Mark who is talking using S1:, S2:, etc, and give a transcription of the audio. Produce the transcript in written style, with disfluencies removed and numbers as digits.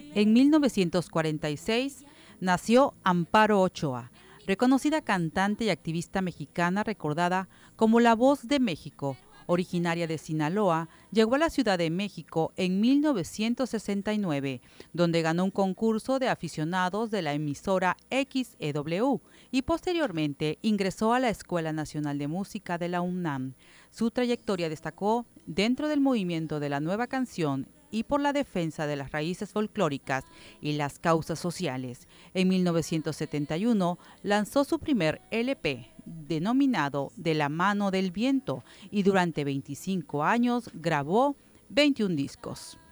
S1: En 1946 nació Amparo Ochoa, reconocida cantante y activista mexicana recordada como la Voz de México. Originaria de Sinaloa, llegó a la Ciudad de México en 1969, donde ganó un concurso de aficionados de la emisora XEW y posteriormente ingresó a la Escuela Nacional de Música de la UNAM. Su trayectoria destacó dentro del movimiento de la nueva canción y por la defensa de las raíces folclóricas y las causas sociales. En 1971 lanzó su primer LP, denominado De la mano del viento, y durante 25 años grabó 21 discos.